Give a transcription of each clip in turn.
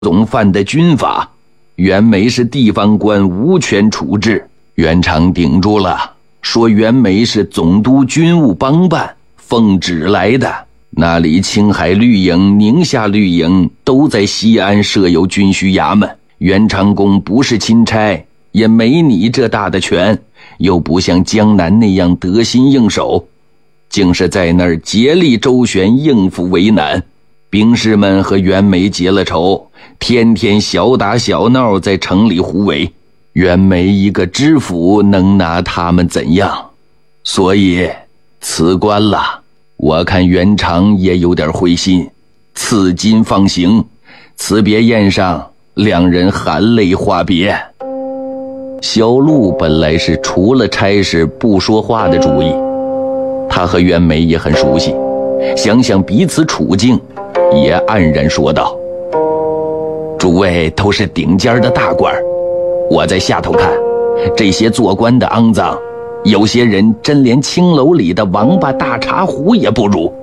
总犯的军法，袁枚是地方官，无权处置。袁常顶住了，说袁枚是总督军务帮办，奉旨来的。那里青海绿营、宁夏绿营都在西安设有军需衙门，袁长公不是钦差，也没你这大的权，又不像江南那样得心应手，竟是在那儿竭力周旋，应付为难。兵士们和袁枚结了仇，天天小打小闹，在城里胡为。袁枚一个知府能拿他们怎样？所以辞官了。我看袁常也有点灰心，赐金放行。辞别宴上，两人含泪话别。萧路本来是除了差事不说话的主意，他和袁枚也很熟悉，想想彼此处境，也黯然说道：诸位都是顶尖的大官，我在下头看，这些做官的肮脏，有些人真连青楼里的王八大茶壶也不如。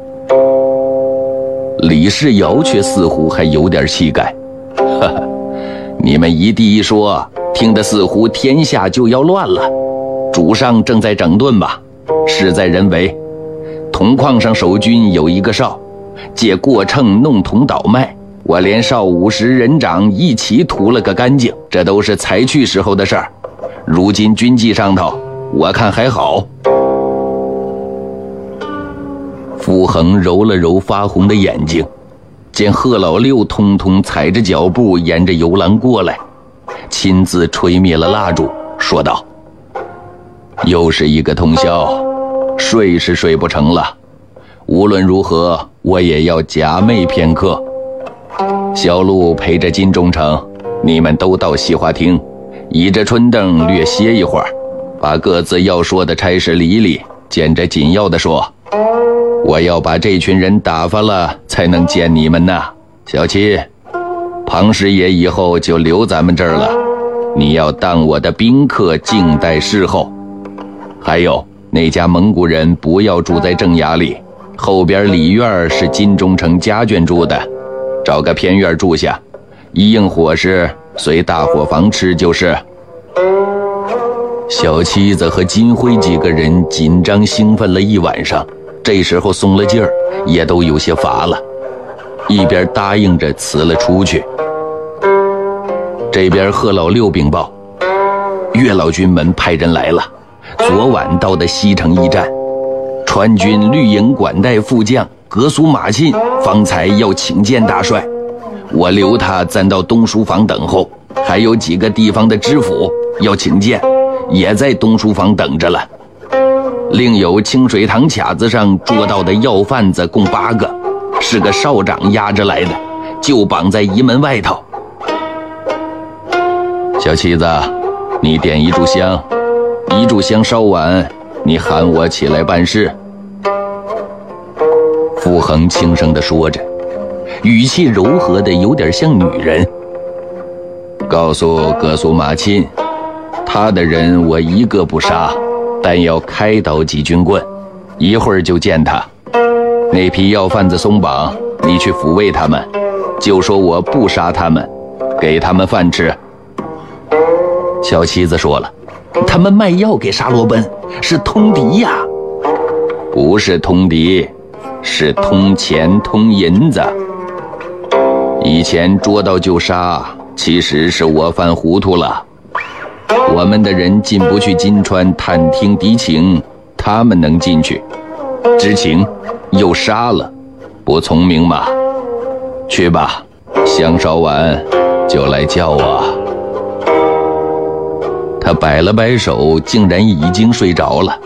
李世尧却似乎还有点气概，哈哈，你们一地一说，听得似乎天下就要乱了。主上正在整顿吧，事在人为。铜矿上守军有一个哨，借过秤弄铜倒卖，我连哨50人长一起吐了个干净，这都是才去时候的事儿。如今军纪上头，我看还好。傅恒揉了揉发红的眼睛，见贺老六通通踩着脚步沿着游廊过来，亲自吹灭了蜡烛，说道：又是一个通宵，睡是睡不成了，无论如何我也要假寐片刻。小路陪着金忠诚，你们都到西花厅，倚着春凳略歇一会儿，把各自要说的差事理理，捡着紧要的说。我要把这群人打发了才能见你们呢。小七，庞师爷以后就留咱们这儿了，你要当我的宾客，静待侍候。还有那家蒙古人不要住在正衙里，后边里院是金忠诚家眷住的，找个偏院住下，一应伙食随大伙房吃就是。小七子和金辉几个人紧张兴奋了一晚上，这时候松了劲儿，也都有些乏了，一边答应着辞了出去。这边贺老六禀报，岳老军门派人来了，昨晚到的西城驿站，川军绿营管带副将格苏马沁方才要请见大帅，我留他暂到东书房等候，还有几个地方的知府要请见，也在东书房等着了。另有清水堂卡子上捉到的要贩子共8个，是个少长押着来的，就绑在仪门外头。小七子，你点一炷香，一炷香烧完，你喊我起来办事。傅恒轻声地说着，语气柔和的有点像女人。告诉格苏马沁，他的人我一个不杀，但要开导几军棍，一会儿就见他。那批要贩子松绑，你去抚慰他们，就说我不杀他们，给他们饭吃。小七子说了，他们卖药给沙罗奔，是通敌呀。不是通敌，是通钱通银子。以前捉到就杀，其实是我犯糊涂了。我们的人进不去金川探听敌情，他们能进去，知情又杀了，不聪明吗？去吧，香烧完就来叫我。他摆了摆手，竟然已经睡着了。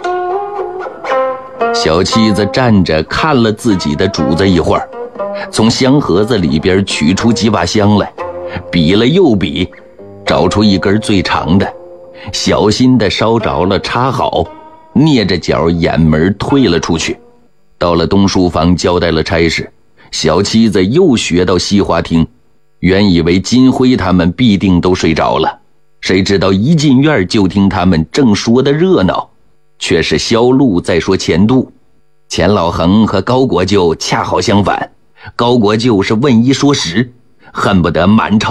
小妻子站着看了自己的主子一会儿，从香盒子里边取出几把香来，比了又比，找出一根最长的，小心地烧着了，插好，蹑着脚掩门退了出去。到了东书房交代了差事，小妻子又学到西花厅，原以为金辉他们必定都睡着了，谁知道一进院就听他们正说的热闹，却是萧路在说钱度。钱老恒和高国舅恰好相反，高国舅是问一说十， 恨不得满朝